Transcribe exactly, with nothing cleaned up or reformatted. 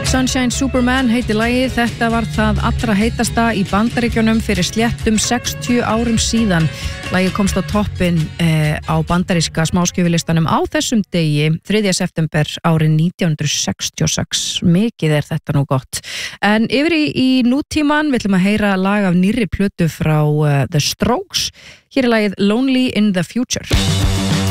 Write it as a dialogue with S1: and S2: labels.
S1: Sunshine Superman heiti lagið. Þetta var það allra heitasta í Bandaríkjunum fyrir sléttum sextíu árum síðan. Lagið komst á toppinn eh, á bandaríska smáskjöfulistanum á þessum degi, þriðja september árið nítján hundruð sextíu og sex. Mikið er þetta nú gott. En yfir í, í nútíman við ætlum að heyra lag af nýrri plötu frá uh, The Strokes. Hér er lagið Lonely in the Future.